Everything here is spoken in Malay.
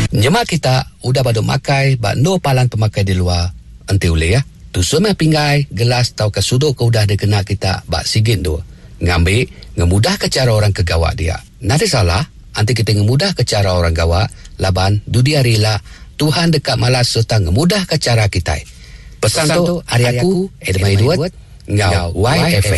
Nyemak kita udah baduk makai bak no palan pemakai di luar enti boleh ya. Tu semai pinggai gelas tau ke sudut ke udah dikena kita bak sigit tu. Ngambil ngemudah ke cara orang ke gawak dia. Nanti salah anti kita ngemudah ke cara orang gawak laban dudia rela Tuhan dekat malas serta ngemudah ke cara kita. Pesan tu hari aku Edmai Duat ngau YFM.